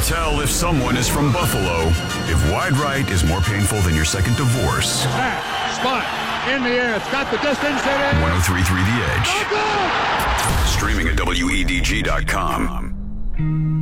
tell if someone is from Buffalo if wide right is more painful than your second divorce. Spot in the air. It's got the distance. 103.3 The Edge. Oh, good! Streaming at WEDG.com.